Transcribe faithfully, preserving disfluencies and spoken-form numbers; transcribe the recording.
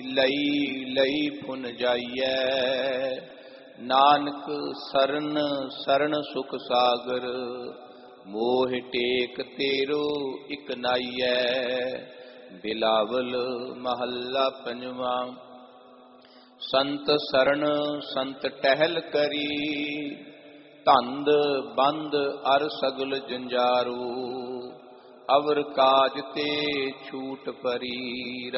ਲਈ ਲਈ ਫੁਨ ਜਾਈਐ। ਨਾਨਕ ਸਰਨ ਸਰਨ ਸੁਖ ਸਾਗਰ, ਮੋਹ ਟੇਕ ਤੇਰੋ ਇਕ ਨਾਈਐ। ਬਿਲਾਵਲ ਮਹੱਲਾ ਪੰਜਵਾਂ। ਸੰਤ ਸਰਣ ਸੰਤ ਟਹਿਲ ਕਰੀ, ਧੰਦ ਬੰਦ ਅਰ ਸਗਲ ਜੰਜਾਰੂ। ਅਵਰ ਕਾਜ ਤੇ ਛੂਟ ਪਰੀ